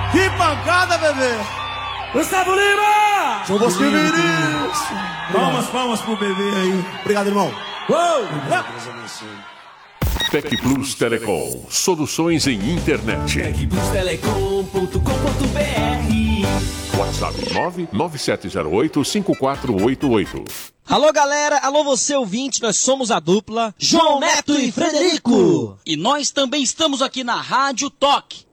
Que pancada, bebê! Gustavo Lima! João Bosco e Vinícius! Palmas pro bebê aí. Obrigado, irmão. Tec Plus Telecom. Soluções em internet. tecplustelecom.com.br. WhatsApp 99708-5488. Alô, galera. Alô, você ouvinte. Nós somos a dupla João Neto e Frederico. E nós também estamos aqui na Rádio Toque.